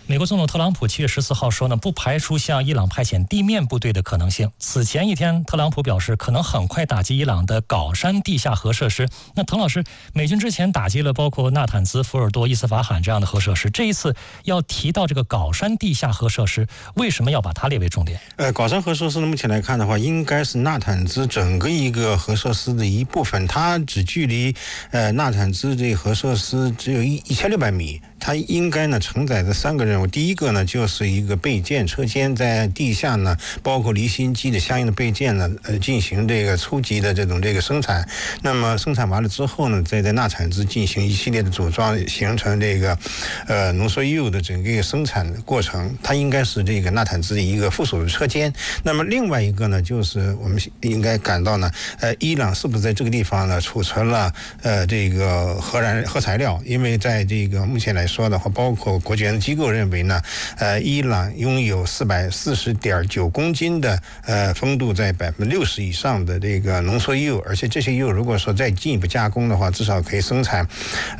美国总统特朗普7月14号说呢，不排除向伊朗派遣地面部队的可能性。此前一天，特朗普表示可能很快打击伊朗的皋山地下核设施。那滕老师，美军之前打击了包括纳坦兹、福尔多、伊斯法罕这样的核设施，这一次要提到这个皋山地下核设施，为什么要把它列为重点？ 皋山核设施呢，目前来看的话，应该是纳坦兹整个一个核设施的一部分，它只距离纳坦兹这个核设施只有1600米。它应该呢承载着3个任务，第一个呢就是一个备件车间，在地下呢包括离心机的相应的备件呢进行这个初级的这个生产，那么生产完了之后呢，再在纳坦兹进行一系列的组装，形成这个浓缩铀的整个一个生产的过程，它应该是这个纳坦兹的一个附属的车间。那么另外一个呢，就是我们应该感到呢，伊朗是不是在这个地方呢储存了这个核材料？因为在这个目前来说的话，包括国际研究机构认为呢，伊朗拥有440.9公斤的丰度在60%以上的这个浓缩铀，而且这些铀如果说再进一步加工的话，至少可以生产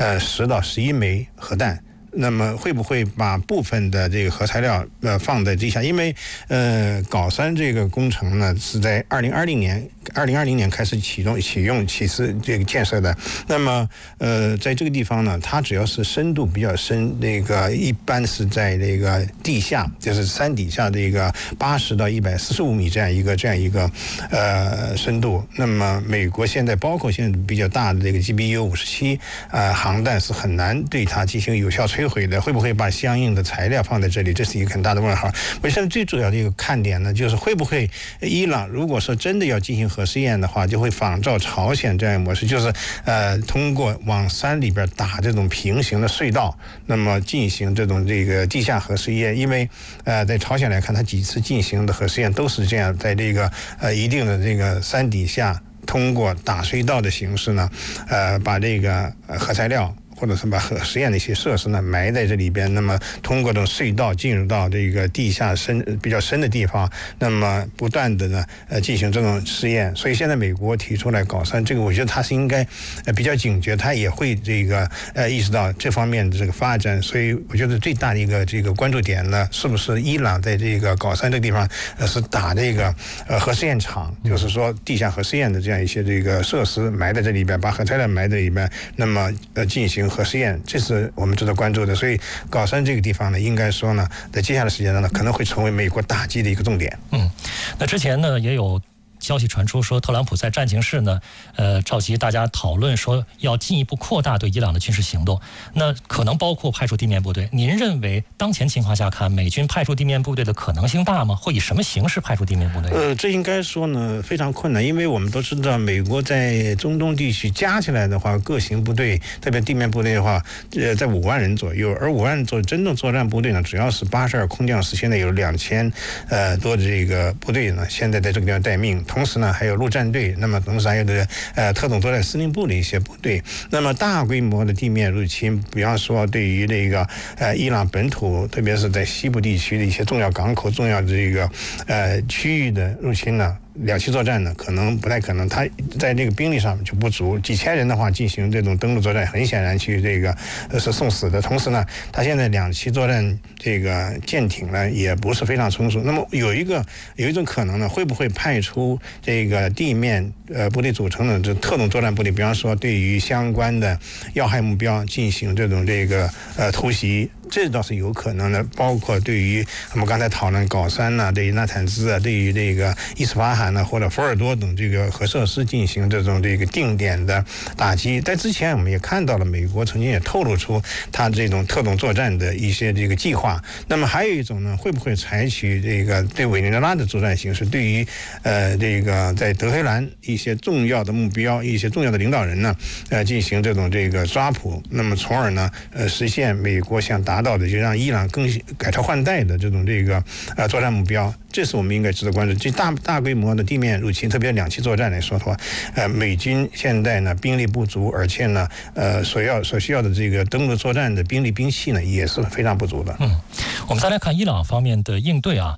10到11枚核弹。那么会不会把部分的这个核材料放在地下？因为皋山这个工程呢是在2020年开始启动这个建设的。那么在这个地方呢，它只要是深度比较深，那个一般是在这个地下，就是山底下的一个80到145米这样一个深度。那么美国现在包括现在比较大的这个 GBU-57航弹是很难对它进行有效摧毁的，会不会把相应的材料放在这里？这是一个很大的问号。我现在最主要的一个看点呢，就是会不会伊朗如果说真的要进行核试验的话，就会仿照朝鲜这样的模式，就是通过往山里边打这种平行的隧道，那么进行这个地下核试验。因为在朝鲜来看，它几次进行的核试验都是这样，在这个一定的这个山底下，通过打隧道的形式呢，把这个核材料，或者是把核实验的一些设施呢埋在这里边，那么通过这种隧道进入到这个地下比较深的地方，那么不断的呢进行这种试验。所以现在美国提出来皋山这个，我觉得它是应该比较警觉，它也会这个意识到这方面的这个发展。所以我觉得最大的一个这个关注点呢，是不是伊朗在这个皋山这个地方是打这个核试验场，就是说地下核试验的这样一些这个设施埋在这里边，把核材料埋在里边，那么进行核试验，这是我们值得关注的。所以皋山这个地方呢，应该说呢，在接下来的时间呢，可能会成为美国打击的一个重点。 那之前呢也有消息传出说，特朗普在战情室呢，召集大家讨论说要进一步扩大对伊朗的军事行动，那可能包括派出地面部队。您认为当前情况下看，美军派出地面部队的可能性大吗？会以什么形式派出地面部队？ 这应该说呢非常困难，因为我们都知道，美国在中东地区加起来的话，各型部队，特别地面部队的话，在5万人左右，而5万人真正作战部队呢，主要是82空降师，现在有2000多的这个部队呢，现在在这个地方待命。同时呢，还有陆战队，那么同时还有特种作战司令部的一些部队。那么大规模的地面入侵，比方说对于这个伊朗本土，特别是在西部地区的一些重要港口、重要的这个区域的入侵呢，两栖作战呢，可能不太可能，它在这个兵力上就不足，几千人的话进行这种登陆作战，很显然去这个是送死的。同时呢，它现在两栖作战这个舰艇呢也不是非常成熟。那么有一种可能呢，会不会派出这个地面部队组成的这特种作战部队，比方说对于相关的要害目标进行这种突袭？这倒是有可能的，包括对于我们刚才讨论皋山呐，对于纳坦兹啊，对于这个伊斯法罕呢，或者福尔多等这个核设施进行这种定点的打击。在之前我们也看到了，美国曾经也透露出它这种特种作战的一些这个计划。那么还有一种呢，会不会采取这个对委内瑞拉的作战形式，对于这个在德黑兰一些重要的目标、一些重要的领导人呢，进行这种抓捕，那么从而呢实现美国想达到的，就让伊朗更改朝换代的这种作战目标。这是我们应该值得关注。这大规模的地面入侵，特别两栖作战来说的话，美军现在呢兵力不足，而且呢所需要的这个登陆作战的兵力兵器呢也是非常不足的。 我们再来看伊朗方面的应对啊。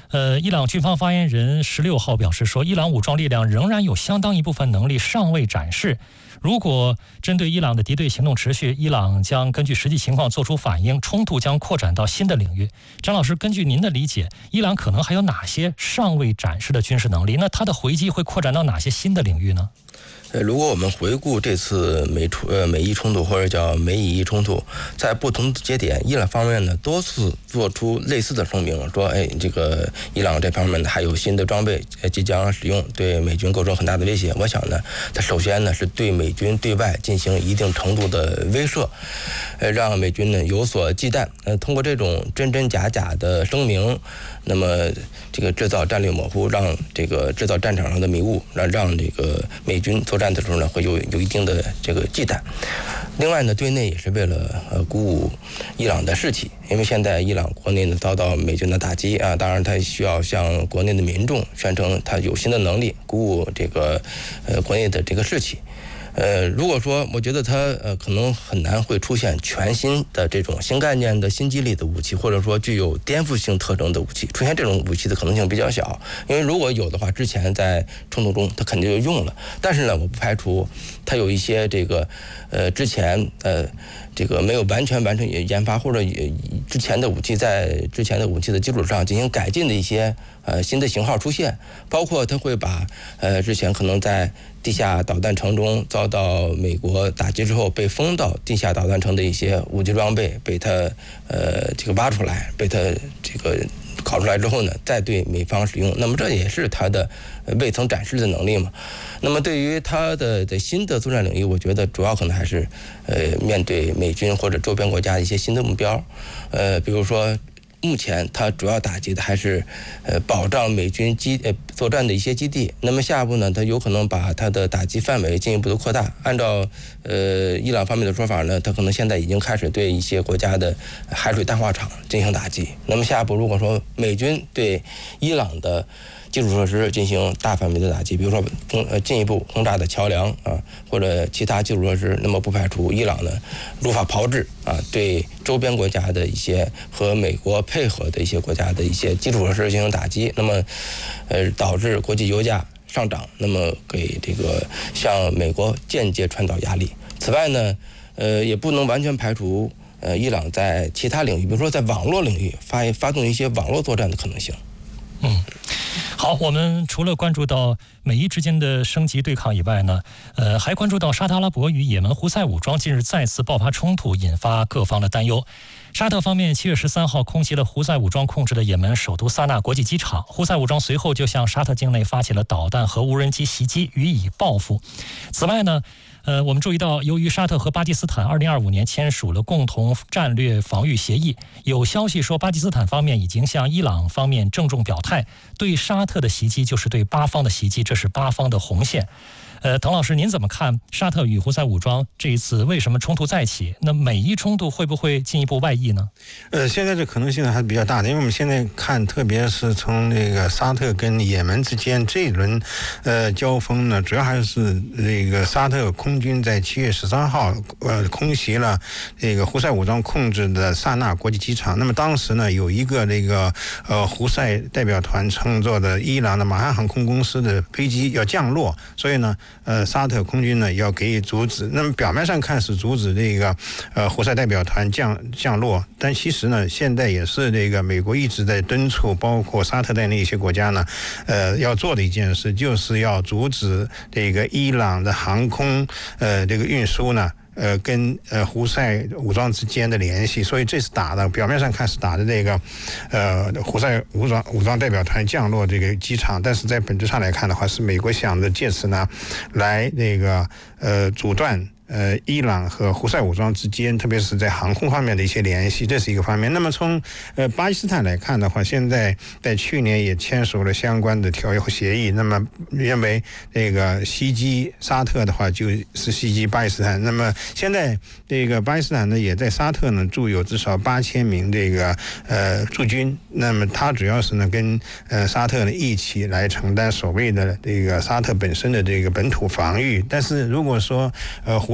伊朗军方发言人16号表示说，伊朗武装力量仍然有相当一部分能力尚未展示。如果针对伊朗的敌对行动持续，伊朗将根据实际情况做出反应，冲突将扩展到新的领域。张老师，根据您的理解，伊朗可能还有哪些尚未展示的军事能力？那它的回击会扩展到哪些新的领域呢？ 如果我们回顾这次美伊冲突或者叫美以伊冲突，在不同的节点，伊朗方面呢多次做出类似的声明，说这个伊朗这方面呢还有新的装备即将使用，对美军构成很大的威胁。我想呢，它首先呢是对美军对外进行一定程度的威慑，让美军呢有所忌惮。通过这种真真假假的声明，那么这个制造战略模糊，让这个制造战场上的迷雾，让这个美军作战的时候呢会有一定的这个忌惮。另外呢，对内也是为了鼓舞伊朗的士气，因为现在伊朗国内呢遭到美军的打击啊，当然他需要向国内的民众宣称他有新的能力，鼓舞这个国内的这个士气。如果说我觉得它可能很难会出现全新的这种新概念的新激励的武器，或者说具有颠覆性特征的武器，出现这种武器的可能性比较小，因为如果有的话，之前在冲突中它肯定就用了。但是呢，我不排除它有一些这个之前这个没有完全完成研发，或者之前的武器在之前的武器的基础上进行改进的一些新的型号出现，包括它会把之前可能在地下导弹城中遭到美国打击之后被封到地下导弹城的一些武器装备被它这个挖出来，被它这个考出来之后呢，再对美方使用，那么这也是它的未曾展示的能力嘛。那么对于它的新的作战领域，我觉得主要可能还是面对美军或者周边国家的一些新的目标，比如说目前它主要打击的还是保障美军作战的一些基地。那么下一步呢，它有可能把它的打击范围进一步的扩大。按照伊朗方面的说法呢，它可能现在已经开始对一些国家的海水淡化厂进行打击。那么下一步如果说美军对伊朗的基础设施进行大范围的打击，比如说进一步轰炸的桥梁啊，或者其他基础设施，那么不排除伊朗呢如法炮制啊，对周边国家的一些和美国配合的一些国家的一些基础设施进行打击，那么导致国际油价上涨，那么给这个向美国间接传导压力。此外呢，也不能完全排除伊朗在其他领域，比如说在网络领域发动一些网络作战的可能性。 好，我们除了关注到美伊之间的升级对抗以外呢，还关注到沙特阿拉伯与也门胡塞武装近日再次爆发冲突，引发各方的担忧。沙特方面7月13号空袭了胡塞武装控制的也门首都萨那国际机场，胡塞武装随后就向沙特境内发起了导弹和无人机袭击，予以报复。此外呢，我们注意到，由于沙特和巴基斯坦2025年签署了共同战略防御协议，有消息说巴基斯坦方面已经向伊朗方面郑重表态，对沙特的袭击就是对巴方的袭击，这是巴方的红线。滕老师，您怎么看沙特与胡塞武装这一次为什么冲突再起？那美伊冲突会不会进一步外溢呢？ 现在这可能性还是比较大的，因为我们现在看，特别是从那个沙特跟也门之间这一轮交锋呢，主要还是这个沙特空军在7月13号空袭了这个胡塞武装控制的萨那国际机场。那么当时呢，有一个那个胡塞代表团乘坐的伊朗的马汉航空公司的飞机要降落，所以呢沙特空军呢要给予阻止。那么表面上看是阻止这个胡塞代表团降落，但其实呢，现在也是这个美国一直在敦促，包括沙特在内一些国家呢，要做的一件事，就是要阻止这个伊朗的航空这个运输呢。跟胡塞武装之间的联系，所以这次打的表面上看是打的这个胡塞武装代表团降落这个机场，但是在本质上来看的话，是美国想着借此呢来那个阻断伊朗和胡塞武装之间，特别是在航空方面的一些联系，这是一个方面。那么从巴基斯坦来看的话，现在在去年也签署了相关的条约和协议，那么认为这个袭击沙特的话就是袭击巴基斯坦。那么现在这个巴基斯坦呢也在沙特呢驻有至少8000名这个驻军，那么他主要是呢跟沙特呢一起来承担所谓的这个沙特本身的这个本土防御。但是如果说胡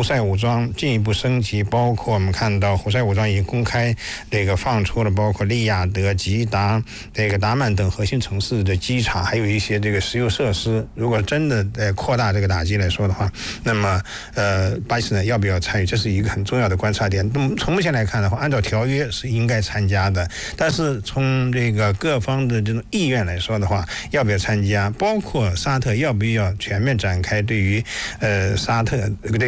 胡塞武装进一步升级，包括我们看到胡塞武装已经公开这个放出了包括利雅得、吉达、这个达曼等核心城市的机场，还有一些这个石油设施。如果真的扩大这个打击来说的话，那么巴基斯坦要不要参与，这是一个很重要的观察点。那么从目前来看的话，按照条约是应该参加的，但是从这个各方的这种意愿来说的话，要不要参加，包括沙特要不要全面展开对于沙特